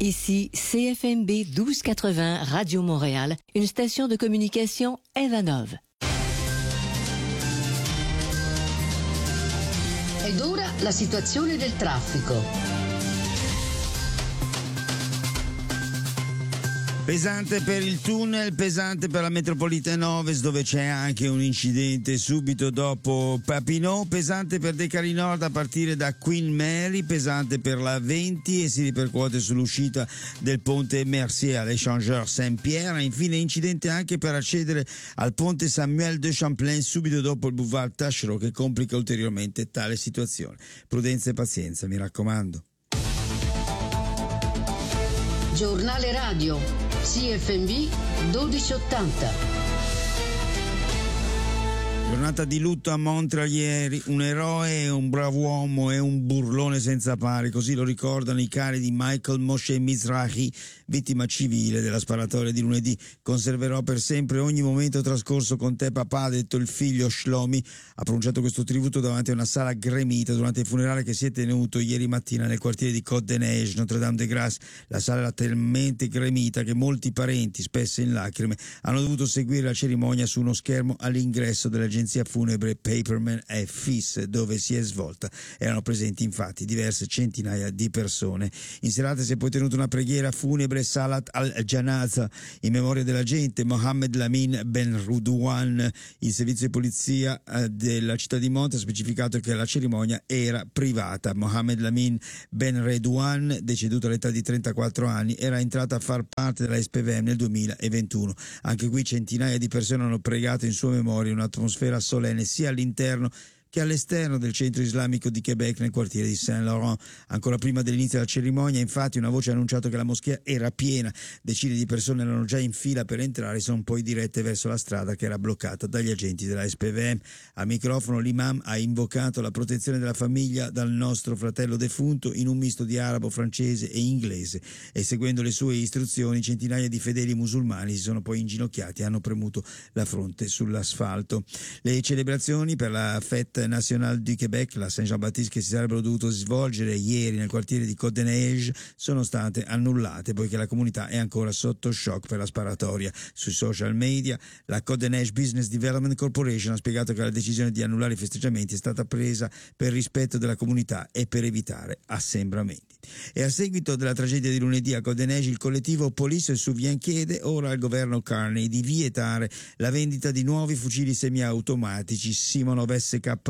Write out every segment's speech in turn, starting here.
Ici CFMB 1280 Radio Montréal, une station de communication Evanov. Ed ora la situazione del traffico. Pesante per il tunnel, pesante per la metropolitana Ovest dove c'è anche un incidente subito dopo Papineau, pesante per Decali Nord a partire da Queen Mary, pesante per la 20 e si ripercuote sull'uscita del ponte Mercier all'Échangeur Saint-Pierre, infine incidente anche per accedere al ponte Samuel de Champlain subito dopo il boulevard Taschereau che complica ulteriormente tale situazione. Prudenza e pazienza, mi raccomando. Giornale radio CFMV 1280. Giornata di lutto a Montreal ieri, un eroe, un bravo uomo e un burlone senza pari, così lo ricordano i cari di Michael Moshe Mizrahi, vittima civile della sparatoria di lunedì. Conserverò per sempre ogni momento trascorso con te papà, ha detto il figlio Shlomi, ha pronunciato questo tributo davanti a una sala gremita durante il funerale che si è tenuto ieri mattina nel quartiere di Côte-des-Neiges, Notre-Dame-des-Grâces. La sala era talmente gremita che molti parenti, spesso in lacrime, hanno dovuto seguire la cerimonia su uno schermo all'ingresso dell'agenzia funebre Paperman e Fis, dove si è svolta. Erano presenti infatti diverse centinaia di persone. In serata si è poi tenuta una preghiera funebre Salat al-Janaza in memoria dell'agente Mohammed Lamin Ben Rudwan. Il servizio di polizia della città di Monte ha specificato che la cerimonia era privata. Mohammed Lamin Ben Redouan, deceduto all'età di 34 anni, era entrato a far parte della SPVM nel 2021. Anche qui centinaia di persone hanno pregato in sua memoria in un'atmosfera solenne sia all'interno che all'esterno del centro islamico di Quebec nel quartiere di Saint-Laurent. Ancora prima dell'inizio della cerimonia, infatti, una voce ha annunciato che la moschea era piena. Decine di persone erano già in fila per entrare e sono poi dirette verso la strada che era bloccata dagli agenti della SPVM. Al microfono l'imam ha invocato la protezione della famiglia dal nostro fratello defunto in un misto di arabo, francese e inglese, e seguendo le sue istruzioni centinaia di fedeli musulmani si sono poi inginocchiati e hanno premuto la fronte sull'asfalto. Le celebrazioni per la fête National du Québec, la Saint-Jean-Baptiste, che si sarebbero dovute svolgere ieri nel quartiere di Côte-des-Neiges, sono state annullate poiché la comunità è ancora sotto shock per la sparatoria. Sui social media la Côte-des-Neiges Business Development Corporation ha spiegato che la decisione di annullare i festeggiamenti è stata presa per rispetto della comunità e per evitare assembramenti. E a seguito della tragedia di lunedì a Côte-des-Neiges, il collettivo Police Souvien chiede ora al governo Carney di vietare la vendita di nuovi fucili semiautomatici Simonov SKS,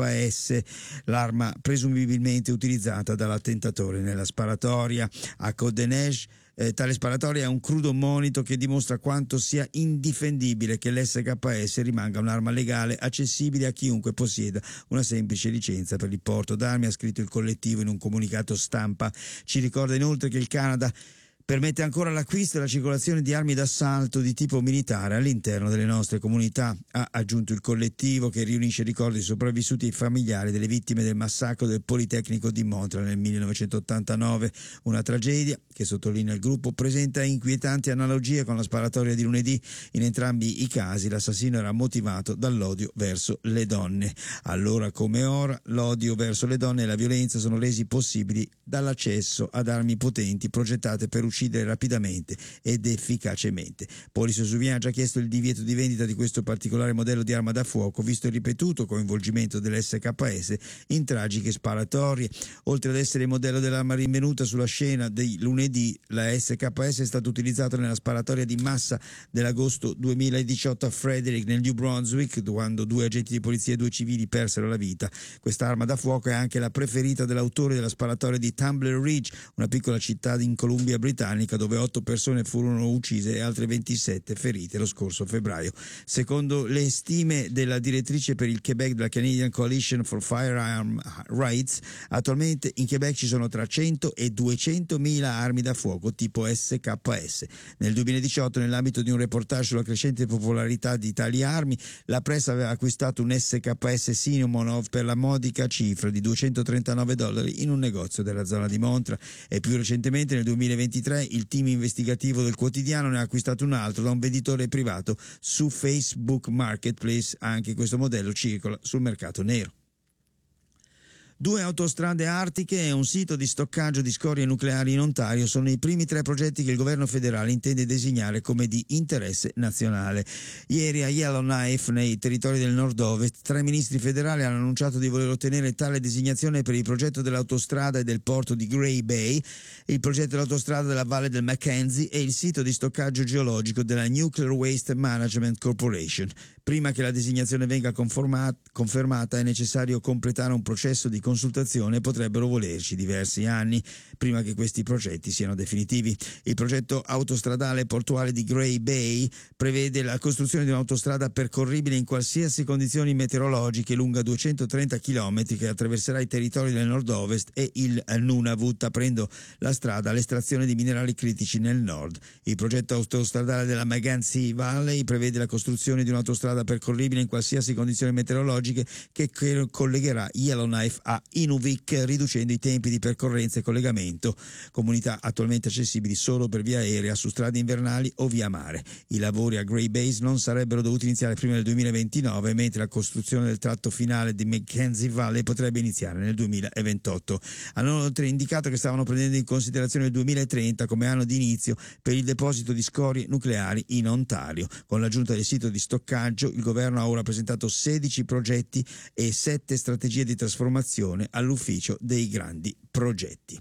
l'arma presumibilmente utilizzata dall'attentatore nella sparatoria a Côte-des-Neiges. Tale sparatoria è un crudo monito che dimostra quanto sia indifendibile che l'SKS rimanga un'arma legale accessibile a chiunque possieda una semplice licenza per il porto d'armi, ha scritto il collettivo in un comunicato stampa. Ci ricorda inoltre che il Canada permette ancora l'acquisto e la circolazione di armi d'assalto di tipo militare all'interno delle nostre comunità, ha aggiunto il collettivo, che riunisce ricordi sopravvissuti ai familiari delle vittime del massacro del Politecnico di Montreal nel 1989, una tragedia che, sottolinea il gruppo, presenta inquietanti analogie con la sparatoria di lunedì. In entrambi i casi l'assassino era motivato dall'odio verso le donne. Allora come ora l'odio verso le donne e la violenza sono resi possibili dall'accesso ad armi potenti progettate per uccidere rapidamente ed efficacemente. Police Souvien ha già chiesto il divieto di vendita di questo particolare modello di arma da fuoco, visto il ripetuto coinvolgimento dell'SKS in tragiche sparatorie. Oltre ad essere il modello dell'arma rinvenuta sulla scena di lunedì, la SKS è stata utilizzata nella sparatoria di massa dell'agosto 2018 a Frederick, nel New Brunswick, quando 2 agenti di polizia e 2 civili persero la vita. Quest'arma da fuoco è anche la preferita dell'autore della sparatoria di Tumbler Ridge, una piccola città in Columbia Britannica, dove 8 persone furono uccise e altre 27 ferite lo scorso febbraio. Secondo le stime della direttrice per il Quebec della Canadian Coalition for Firearm Rights, attualmente in Quebec ci sono tra 100 e 200 mila armi da fuoco tipo SKS. Nel 2018, nell'ambito di un reportage sulla crescente popolarità di tali armi, la pressa aveva acquistato un SKS Simonov per la modica cifra di $239 in un negozio della zona di Montreal, e più recentemente nel 2023 il team investigativo del quotidiano ne ha acquistato un altro da un venditore privato su Facebook Marketplace. Anche questo modello circola sul mercato nero. 2 autostrade artiche e un sito di stoccaggio di scorie nucleari in Ontario sono i primi 3 progetti che il governo federale intende designare come di interesse nazionale. Ieri a Yellowknife, nei territori del nord-ovest, 3 ministri federali hanno annunciato di voler ottenere tale designazione per il progetto dell'autostrada e del porto di Grey Bay, il progetto dell'autostrada della Valle del Mackenzie e il sito di stoccaggio geologico della Nuclear Waste Management Corporation. Prima che la designazione venga confermata è necessario completare un processo di consultazione e potrebbero volerci diversi anni prima che questi progetti siano definitivi. Il progetto autostradale portuale di Grey Bay prevede la costruzione di un'autostrada percorribile in qualsiasi condizioni meteorologiche lunga 230 km che attraverserà i territori del nord-ovest e il Nunavut, aprendo la strada all'estrazione di minerali critici nel nord. Il progetto autostradale della Mackenzie Valley prevede la costruzione di un'autostrada percorribile in qualsiasi condizioni meteorologiche che collegherà Yellowknife a Inuvik, riducendo i tempi di percorrenza e collegamento, comunità attualmente accessibili solo per via aerea su strade invernali o via mare. I lavori a Grey Bay non sarebbero dovuti iniziare prima del 2029, mentre la costruzione del tratto finale di Mackenzie Valley potrebbe iniziare nel 2028. Hanno inoltre indicato che stavano prendendo in considerazione il 2030 come anno di inizio per il deposito di scorie nucleari in Ontario. Con l'aggiunta del sito di stoccaggio, il governo ha ora presentato 16 progetti e 7 strategie di trasformazione all'ufficio dei grandi progetti.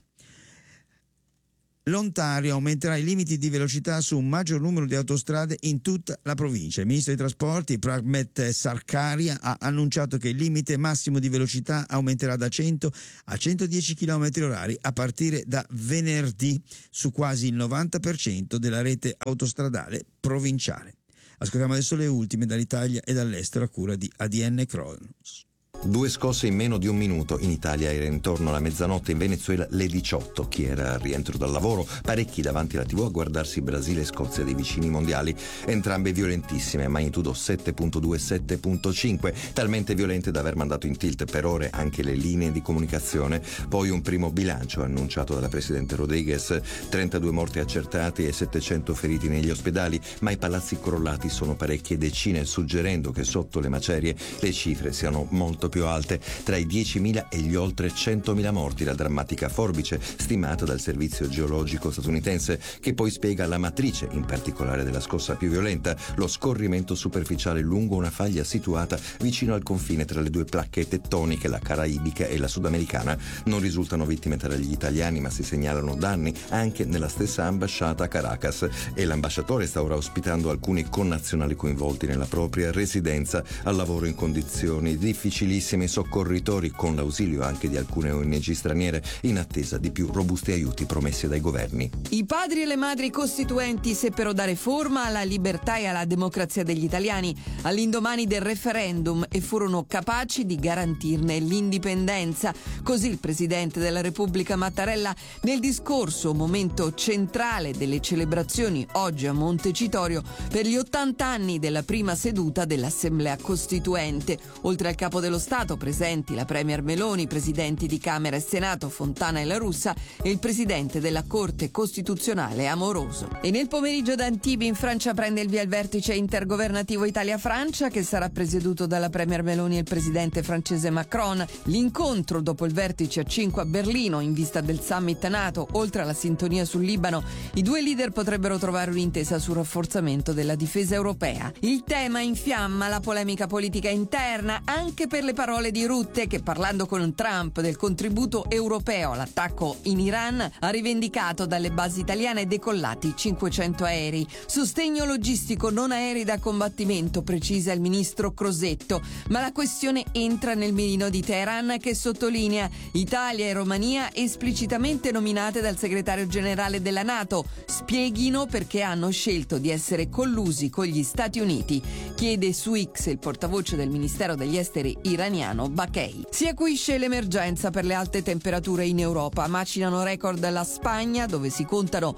L'Ontario aumenterà i limiti di velocità su un maggior numero di autostrade in tutta la provincia. Il ministro dei trasporti, Pragmet Sarkaria, ha annunciato che il limite massimo di velocità aumenterà da 100 a 110 km/h a partire da venerdì su quasi il 90% della rete autostradale provinciale. Ascoltiamo adesso le ultime dall'Italia e dall'estero a cura di ADN Kronos. 2 scosse in meno di un minuto. In Italia era intorno alla mezzanotte, in Venezuela le 18. Chi era al rientro dal lavoro, parecchi davanti alla TV a guardarsi Brasile e Scozia dei vicini mondiali, entrambe violentissime, a magnitudo 7.2 e 7.5, talmente violente da aver mandato in tilt per ore anche le linee di comunicazione. Poi un primo bilancio annunciato dalla presidente Rodriguez, 32 morti accertati e 700 feriti negli ospedali, ma i palazzi crollati sono parecchie decine, suggerendo che sotto le macerie le cifre siano molto più alte, tra i 10.000 e gli oltre 100.000 morti, la drammatica forbice stimata dal servizio geologico statunitense, che poi spiega la matrice, in particolare della scossa più violenta, lo scorrimento superficiale lungo una faglia situata vicino al confine tra le 2 placche tettoniche, la caraibica e la sudamericana. Non risultano vittime tra gli italiani, ma si segnalano danni anche nella stessa ambasciata a Caracas, e l'ambasciatore sta ora ospitando alcuni connazionali coinvolti nella propria residenza al lavoro in condizioni difficilissime. Soccorritori, con l'ausilio anche di alcune ONG straniere, in attesa di più robusti aiuti promessi dai governi. I padri e le madri costituenti seppero dare forma alla libertà e alla democrazia degli italiani all'indomani del referendum e furono capaci di garantirne l'indipendenza. Così il presidente della Repubblica Mattarella nel discorso, momento centrale delle celebrazioni oggi a Montecitorio per gli 80 anni della prima seduta dell'Assemblea Costituente. Oltre al capo dello Stato presenti la Premier Meloni, presidenti di Camera e Senato Fontana e La Russa e il presidente della Corte Costituzionale Amoroso. E nel pomeriggio da Antibes in Francia prende il via il vertice intergovernativo Italia-Francia, che sarà presieduto dalla Premier Meloni e il presidente francese Macron. L'incontro dopo il vertice a 5 a Berlino in vista del summit NATO, oltre alla sintonia sul Libano, i 2 leader potrebbero trovare un'intesa sul rafforzamento della difesa europea. Il tema infiamma la polemica politica interna anche per le parole di Rutte, che parlando con Trump del contributo europeo all'attacco in Iran ha rivendicato dalle basi italiane decollati 500 aerei. Sostegno logistico, non aerei da combattimento, precisa il ministro Crosetto, ma la questione entra nel mirino di Teheran, che sottolinea Italia e Romania esplicitamente nominate dal segretario generale della NATO, spieghino perché hanno scelto di essere collusi con gli Stati Uniti, chiede su X il portavoce del Ministero degli Esteri iraniano Bakei. Si acuisce l'emergenza per le alte temperature in Europa. Macinano record la Spagna, dove si contano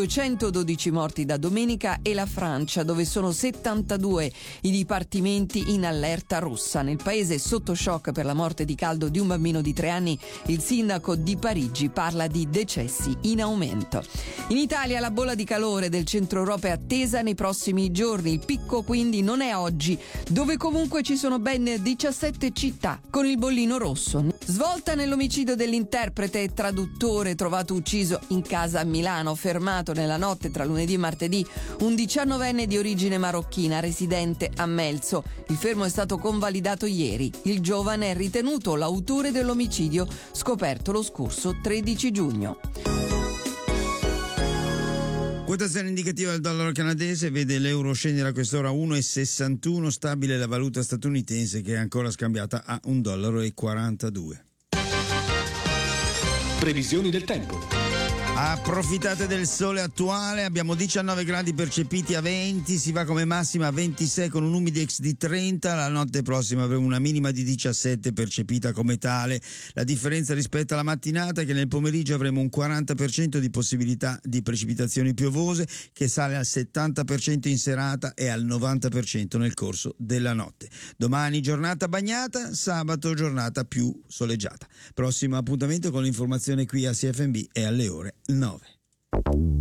212 morti da domenica, e la Francia, dove sono 72 i dipartimenti in allerta rossa. Nel paese sotto shock per la morte di caldo di un bambino di 3 anni, il sindaco di Parigi parla di decessi in aumento. In Italia la bolla di calore del centro Europa è attesa nei prossimi giorni. Il picco quindi non è oggi, dove comunque ci sono ben 17 città con il bollino rosso. Svolta nell'omicidio dell'interprete e traduttore trovato ucciso in casa a Milano, fermato nella notte tra lunedì e martedì un 19enne di origine marocchina residente a Melzo. Il fermo è stato convalidato ieri. Il giovane è ritenuto l'autore dell'omicidio scoperto lo scorso 13 giugno. Quotazione indicativa del dollaro canadese vede l'euro scendere a quest'ora a 1,61, stabile la valuta statunitense che è ancora scambiata a $1,42. Previsioni del tempo. Approfittate del sole attuale, abbiamo 19 gradi percepiti a 20, si va come massima a 26 con un humidex di 30, la notte prossima avremo una minima di 17 percepita come tale. La differenza rispetto alla mattinata è che nel pomeriggio avremo un 40% di possibilità di precipitazioni piovose che sale al 70% in serata e al 90% nel corso della notte. Domani giornata bagnata, sabato giornata più soleggiata. Prossimo appuntamento con l'informazione qui a CFMB è alle ore 9.